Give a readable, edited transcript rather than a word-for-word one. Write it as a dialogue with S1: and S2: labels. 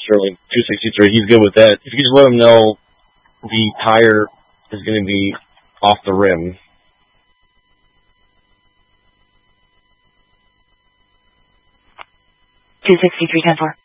S1: Sterling 263. He's good with that. If you just let him know the tire is going to be off the rim.
S2: $263.10-4.